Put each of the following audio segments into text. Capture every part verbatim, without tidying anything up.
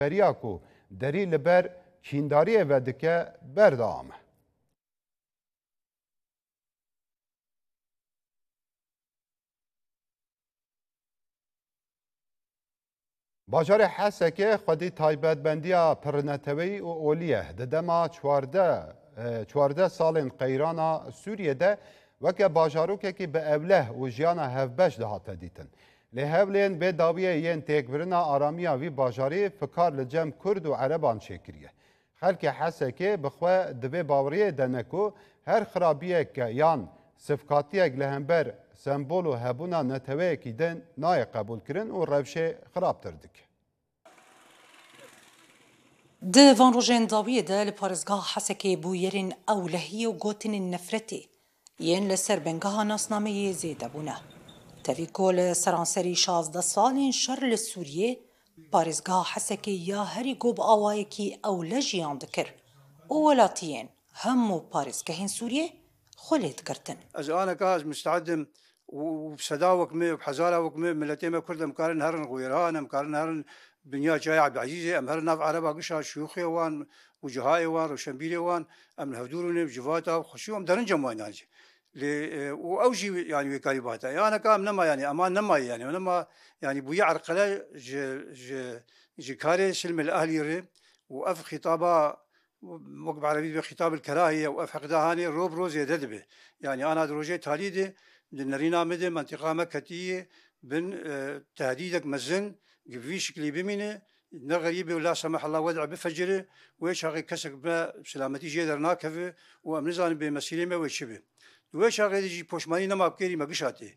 بریا کو دری لبر کینداری ودکه بردامه. باجار حسکه خودی تایبت بندیا پرنتوی و اولیه ددما چوارده چوارده سالین قیرانا سوریه ده وکه باجاروکه که به اوله و جیانا هفبش ده هاته دیتن. لهولین به داویه ین تکبرنا آرامیا وی باجاری فکار لجم کرد و عربان شکریه. خلک حسکه بخواه دوی باوریه دنکو هر خرابیه که یان صفقاتیه لهمبر سمبول و هبونا نتوه که دن نای قبول کرن و روشه خراب تردک. ده وان روژن داویه ده لپارزگاه حسکه بویرین اولهی و گوتن نفرتی ین لسر بنگاه ناسنامه زیده بونه. تاوی کل سرانسری شازده سالین شر لسوریه پارزگاه حسکه یا هری گوب آوائه کی اوله جیان دکر اولاتیین همو پارزگاهین سوریه خلید کرتن. از آن کاز مستعدم وبصدا وكمي وبحزارة وكمي ملتين كردهم مكارن هرن غويران مكارن هرن بنيا جاي عبد العزيز ام هرن ناف عربا قشا شيوخي وان وجهاي وان وشنبيلي وان ام الهدوروني بجفاتا وخشيهم درن جموين هالجي واوجي يعني وكاليباتا يعني انا كام نما يعني امان نما يعني نما يعني بويا عرقله ج ج جكاري سلم الاهلي ري واف خطابه وقب عربي بخطاب الكراهيه واف حقدهاني روب روز يددبه يعني انا دروجي تاليدي نرينا مدى منطقة مكتية بن تهديدك مزن قفي شكلي بمينه نغريبه ولا سمح الله وضع بفجره ويش هاغي كسك بسلامتي جيدر ناكفه وامنزان بمسيلمه ويشبه ويش هاغي ديجي بوشماني نما بكيري مقشاتي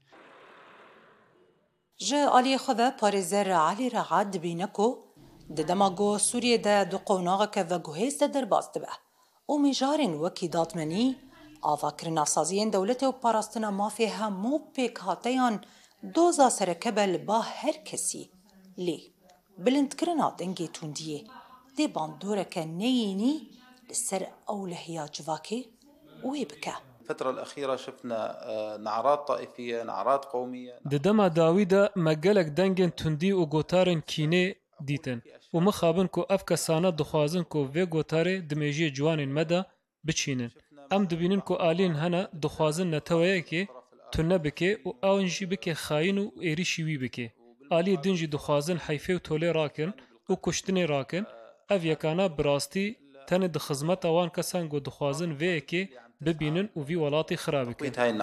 جا آلی خدا پارزر علی رعاد بینکو ددماغو سوریه ده دو قوناغ که و گوهیز ده در باز دبه و میجارن وکی دادمنی آوا کرنا سازین دولت و پاراستنا مافی همو پیک هاتیان دوزا سرکبل با هر کسی لی بلند کرنا دنگی توندیه دی باندوره که نیینی لسر اولهیا جواکی وی بکه. الفترة الأخيرة شفنا نعرات طائفية نعرات قومية ددما داويدا مجالك دنجن تندي و گوتارن كيني ديتن و مخابن كو أفكا سانا دخوازن كو في گوتاري دميجي جوانين مدى بچينن ام دبینن کو آلین هنه دخوازن نتویه که تنه بکه و آونجی بکه خاین و ایری شیوی بکه آلی دنجی دخوازن حیفه و توله راکن و کشتنی راکن او یکانا براستی تن دخزمت اوان کسان گو دخوازن وی که ببینن و وی ولاتی خراب کن.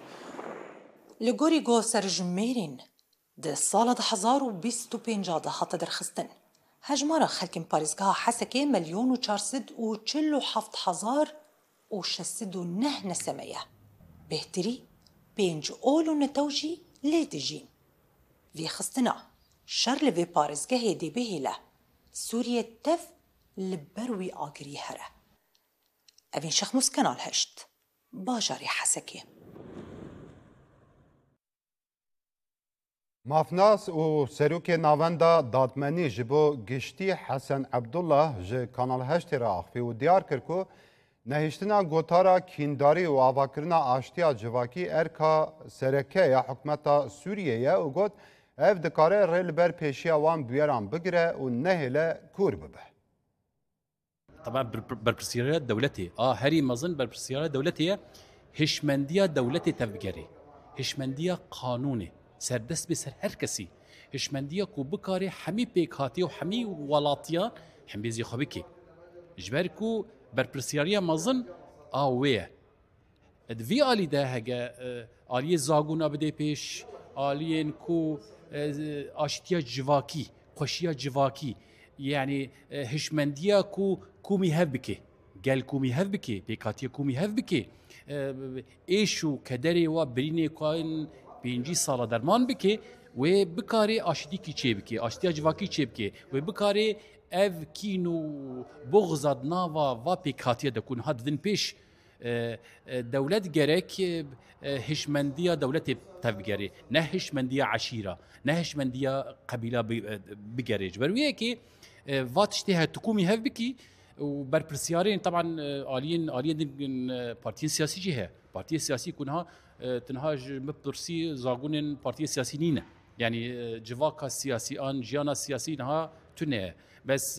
لگوری گو سرجمیرین ده سال ده هزار و بیست و پینجا ده حتی درخستن هجمارا خلکن پاریزگاه حسکه ملیون و چارسد و چل و حفت هزار و شسد و نه نسمية بهتري بينج أولو نتوجي ليدجين في خستنا شر لفي بارزگه دي بهلا سوريا تف لبروي آگري هره اوين شخموس كنال هشت باجاري حسكي مافناس و سروک ناوندا دادمنی جبو گشتی حسن عبدالله ج کانال هشت را اخفی و دیار کرکو نهشتنا گوتارا کینداری و آواکرنا آشتیا جواکی ارکا سرکه یا حکمتا سوریه یا و گوت اف دکاره ریل بر پیشیا وان بیاران بگره و نهله کور ببه. طبعا برپرسیاره دولتی آه هری مزن برپرسیاره دولتیه هشمندیه دولتی تفگری هشمندیه قانونه سردست به سر هر کسی هشمندیه کو بکاری همی پیکاتی و همی ولاتیان هم بیزی خوبی کی جبر کو برپرسیاره مزن آویه دوی آلی ده هگه آلی زاگونا بده پیش آلیین کو آشتیا جواکی خوشیا جواکی يعني هشمندية كو كومي هف بكي قال كومي هف بكي بيكاتيا كومي هف بكي ايشو كدري وبريني كاين بينجي صالة درمان بكي وبكاري اشتي كي تشي بكي اشتي جواكي تشي بكي وبكاري اف كينو بغزاد نافا و بيكاتيا دكون هاد ذن بيش دولت جرك هشمندية دولت تفجري نه هشمندية عشيرة نه هشمندية قبيلة بجريج برويه كي واتشتها تكومي هف بكي وبربرسيارين طبعا آليين آليين بارتي سياسي جهة بارتي سياسي كونها تنهاج مبرسي زاغونين بارتي سياسي نينا يعني جواكا السياسي آن جيانا السياسي نها تنه بس